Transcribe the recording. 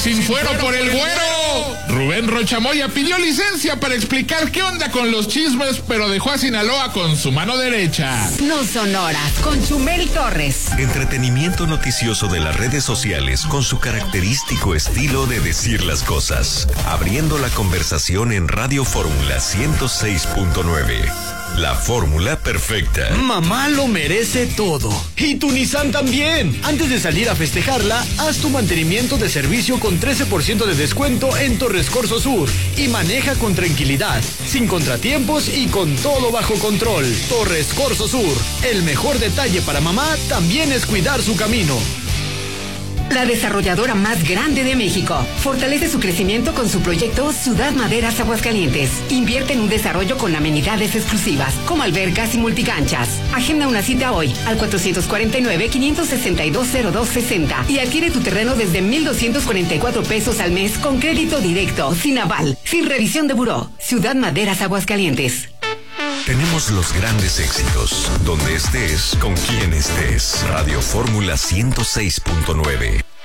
sin fuero por el güero. Rubén Rochamoya pidió licencia para explicar qué onda con los chismes, pero dejó a Sinaloa con su mano derecha. No son horas, con Chumel Torres. Entretenimiento noticioso de las redes sociales con su característico estilo de decir las cosas. Abriendo la conversación en Radio Fórmula 106.9. La fórmula perfecta. Mamá lo merece todo. Y tu Nissan también. Antes de salir a festejarla, haz tu mantenimiento de servicio con 13% de descuento en Torres Corso Sur. Y maneja con tranquilidad, sin contratiempos y con todo bajo control. Torres Corso Sur. El mejor detalle para mamá también es cuidar su camino. La desarrolladora más grande de México fortalece su crecimiento con su proyecto Ciudad Maderas Aguascalientes. Invierte en un desarrollo con amenidades exclusivas como albercas y multicanchas. Agenda una cita hoy al 449-562-0260 y adquiere tu terreno desde 1,244 pesos al mes con crédito directo, sin aval, sin revisión de buró. Ciudad Maderas Aguascalientes. Tenemos los grandes éxitos, donde estés, con quien estés. Radio Fórmula 106.9.